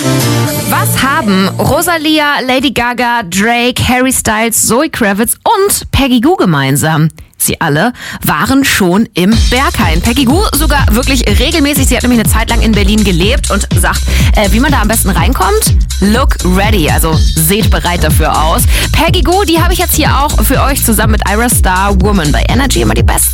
Was haben Rosalia, Lady Gaga, Drake, Harry Styles, Zoe Kravitz und Peggy Gou gemeinsam? Sie alle waren schon im Berghain. Peggy Gou sogar wirklich regelmäßig. Sie hat nämlich eine Zeit lang in Berlin gelebt und sagt, wie man da am besten reinkommt. Look ready, also seht bereit dafür aus. Peggy Gou, die habe ich jetzt hier auch für euch zusammen mit Ira Star, Woman bei Energy, immer die besten